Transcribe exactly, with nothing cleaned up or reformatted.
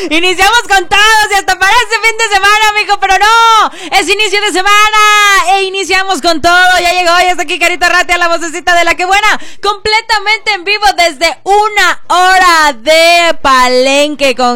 Iniciamos con todos y hasta parece fin de semana, mijo, pero no, es inicio de semana e iniciamos con todo. Ya llegó, ya está aquí Carita Ratia, la vocecita de la que buena, completamente en vivo desde una hora de Palenque con